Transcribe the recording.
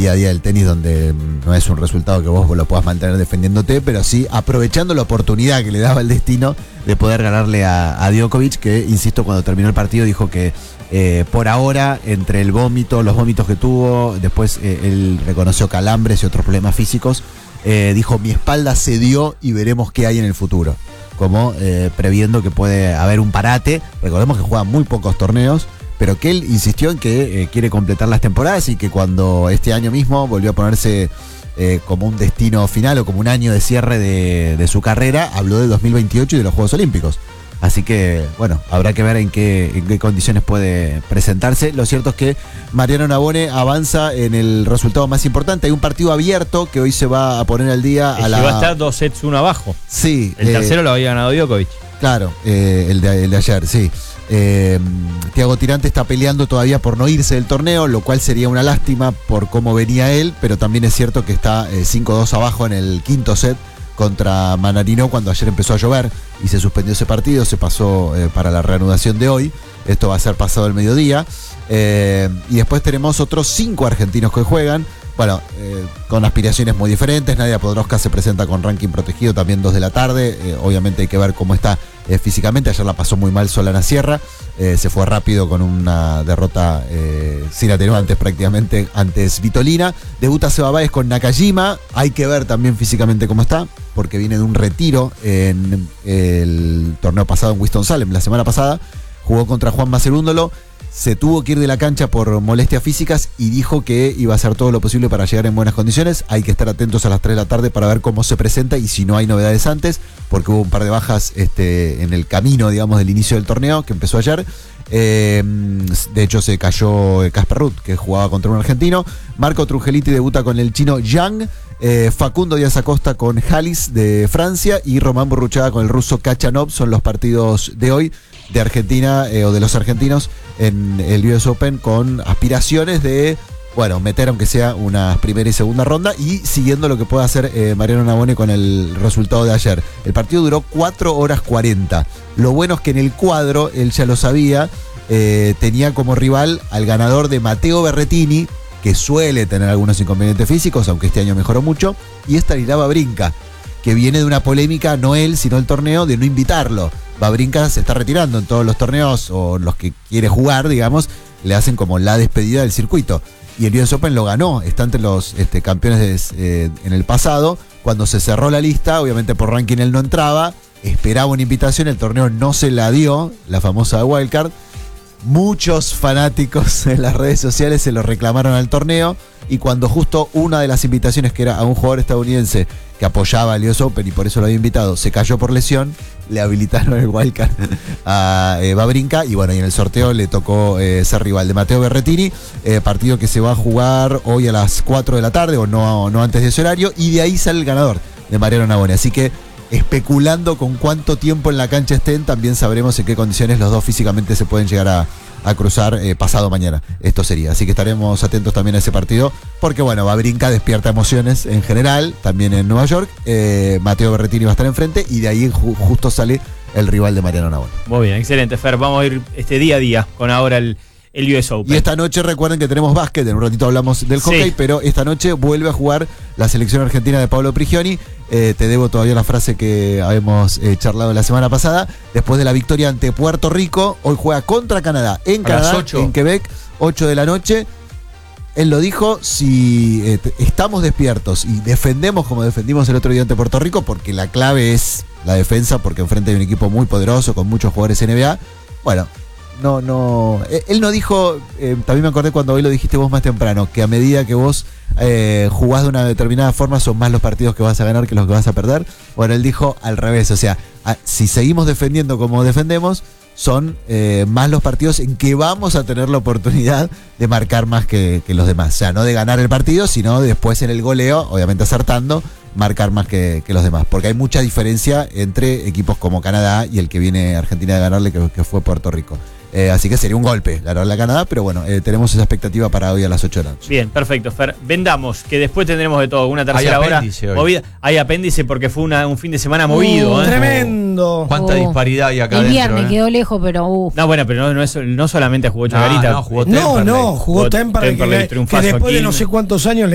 día a día del tenis, donde no es un resultado que vos lo puedas mantener defendiéndote, pero sí aprovechando la oportunidad que le daba el destino de poder ganarle a Djokovic, que, insisto, cuando terminó el partido dijo que por ahora, entre los vómitos que tuvo, después él reconoció calambres y otros problemas físicos, dijo: mi espalda cedió y veremos qué hay en el futuro, como previendo que puede haber un parate. Recordemos que juega muy pocos torneos, pero que él insistió en que quiere completar las temporadas, y que cuando este año mismo volvió a ponerse como un destino final o como un año de cierre de su carrera, habló del 2028 y de los Juegos Olímpicos. Así que, bueno, habrá que ver en qué condiciones puede presentarse. Lo cierto es que Mariano Navone avanza en el resultado más importante. Hay un partido abierto que hoy se va a poner al día va a estar 2-1 abajo. Sí. El tercero lo había ganado Djokovic. Claro, el de ayer, sí. Thiago Tirante está peleando todavía por no irse del torneo, lo cual sería una lástima por cómo venía él, pero también es cierto que está 5-2 abajo en el quinto set contra Mannarino, cuando ayer empezó a llover y se suspendió ese partido. Se pasó para la reanudación de hoy. Esto va a ser pasado el mediodía. Y después tenemos otros 5 argentinos que juegan. Bueno, con aspiraciones muy diferentes. Nadia Podoroska se presenta con ranking protegido también 2 de la tarde. Obviamente hay que ver cómo está físicamente. Ayer la pasó muy mal Solana Sierra. Se fue rápido con una derrota sin atenuantes prácticamente ante Svitolina. Debuta Seba Báez con Nakajima. Hay que ver también físicamente cómo está, porque viene de un retiro en el torneo pasado en Winston-Salem. La semana pasada jugó contra Juan Macerúndolo. Se tuvo que ir de la cancha por molestias físicas y dijo que iba a hacer todo lo posible para llegar en buenas condiciones. Hay que estar atentos a las 3 de la tarde para ver cómo se presenta y si no hay novedades antes, porque hubo un par de bajas en el camino, digamos, del inicio del torneo, que empezó ayer. De hecho, se cayó Casper Ruud, que jugaba contra un argentino. Marco Trungeliti debuta con el chino Yang. Facundo Díaz Acosta con Halis de Francia y Román Burruchaga con el ruso Kachanov. Son los partidos de hoy de Argentina, o de los argentinos, en el US Open, con aspiraciones de, bueno, meter aunque sea una primera y segunda ronda, y siguiendo lo que pueda hacer Mariano Navone con el resultado de ayer. El partido duró 4 horas 40. Lo bueno es que en el cuadro, él ya lo sabía, tenía como rival al ganador de Matteo Berrettini, que suele tener algunos inconvenientes físicos, aunque este año mejoró mucho, y Stanislav Wawrinka, que viene de una polémica, no él, sino el torneo, de no invitarlo. Wawrinka se está retirando en todos los torneos, o los que quiere jugar, digamos, le hacen como la despedida del circuito. Y el US Open lo ganó, está entre los campeones en el pasado. Cuando se cerró la lista, obviamente por ranking él no entraba, esperaba una invitación, el torneo no se la dio, la famosa wildcard. Muchos fanáticos en las redes sociales se lo reclamaron al torneo, y cuando justo una de las invitaciones, que era a un jugador estadounidense que apoyaba al US Open y por eso lo había invitado, se cayó por lesión, le habilitaron el wildcard a Wawrinka, y bueno, y en el sorteo le tocó ser rival de Matteo Berrettini, partido que se va a jugar hoy a las 4 de la tarde, o no antes de ese horario, y de ahí sale el ganador de Mariano Navone. Así que, especulando con cuánto tiempo en la cancha estén, también sabremos en qué condiciones los dos físicamente se pueden llegar a cruzar pasado mañana. Esto sería. Así que estaremos atentos también a ese partido, porque bueno, Wawrinka despierta emociones en general, también en Nueva York. Matteo Berrettini va a estar enfrente, y de ahí justo sale el rival de Mariano Navone. Muy bien, excelente, Fer. Vamos a ir día a día con ahora el US Open. Y esta noche recuerden que tenemos básquet, en un ratito hablamos del hockey, sí, pero esta noche vuelve a jugar la selección argentina de Pablo Prigioni. Te debo todavía la frase que habíamos charlado la semana pasada. Después de la victoria ante Puerto Rico, hoy juega contra Canadá, en Canadá, en Quebec, 8 de la noche. Él lo dijo: si estamos despiertos y defendemos como defendimos el otro día ante Puerto Rico, porque la clave es la defensa, porque enfrente hay un equipo muy poderoso con muchos jugadores NBA, bueno, no, él no dijo, también me acordé cuando hoy lo dijiste vos más temprano, que a medida que vos jugás de una determinada forma son más los partidos que vas a ganar que los que vas a perder. Bueno, él dijo al revés, o sea, si seguimos defendiendo como defendemos, son más los partidos en que vamos a tener la oportunidad de marcar más que los demás. O sea, no de ganar el partido, sino después en el goleo, obviamente acertando, marcar más que los demás. Porque hay mucha diferencia entre equipos como Canadá y el que viene Argentina de ganarle, que fue Puerto Rico. Así que sería un golpe ganarle a Canadá, pero bueno, tenemos esa expectativa para hoy a las 8 de la noche. Bien, perfecto, Fer. Vendamos, que después tendremos de todo, una tercera hora movida. Hay apéndice porque fue un fin de semana movido. Tremendo. Cuánta disparidad hay acá el adentro. viernes quedó lejos, pero No, bueno, pero no solamente jugó Chacarita. Jugó Temperley. Jugó Temperley, que después de no sé cuántos años